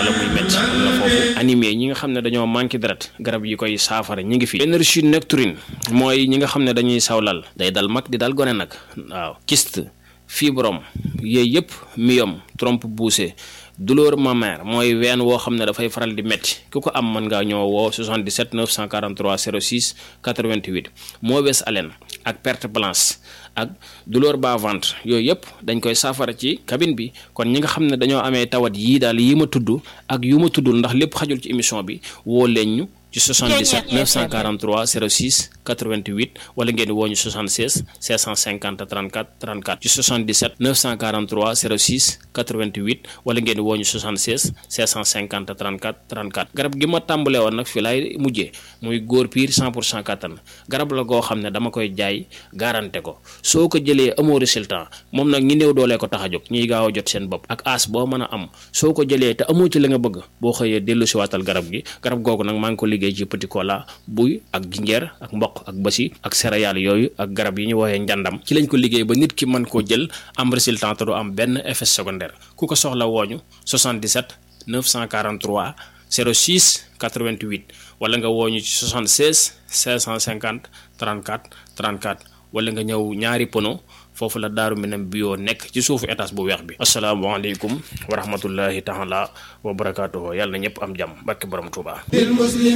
wala muy métti am na foofu anémie ñi nga xam ne dañoo manqué deret garab yi koy saafara ñi ngi fi. énergie nectarine mooy ñi nga xam ne dañuy sawlal day dal mag di dal gone nag waaw. kyste fibrome yooyu yëpp myome trompe poussée douleur mammaire mooy ween woo xam ne dafay faral di métti ku ko am mën ngaa ñëw woo 77 943 06 88 mauvaise haleine ak perte blanche ak douleur bas-ventre yooyu yëpp dañ koy saafara ci cabine bi. kon ñi nga xam ne dañoo amee tawat yii daal yi ma tudd ak yu ma tuddul ndax lépp xajul ci émission bi woo leen ñu ci 77 943 06 88 wala ngeen woo ñu 76 650 34 34 ci 77 943 06 88 wala ngeen woo ñu 76 650 34 34 garab gi ma tàmbalee woon nag fi laay mujjee muy góor piir 100% kattan garab la goo xam ne dama koy jaay garanté ko soo ko jëlee amoo résultat moom nag ñi néew doolee ko tax a jóg ñiy gaaw a jot seen bopp ak as boo mën a am soo ko jëlee te amoo ci la nga bëgg boo xëyee dellu si waatal garab gi garab googu nag maa ngi ko liggéey ci petit cola buy ak jinjeer ak mboq ak basi ak céréales yooyu ak garab yi ñu woowee njàndam ci lañ ko liggéey ba nit ki mën koo jël am résultat te du am benn effet secondaire ku ko soxla wooñu 77 943 06 88 wala nga wooñu ci 76 550 34 34 wala nga ñëw ñaari pono foofu la Daaru Minam bio nekk ci suufu étage bu weex bi. asalaamaaleykum wa rahmatullahi taala wa barakaatuhu yàlla na ñëpp am jàmm barke borom Tuuba.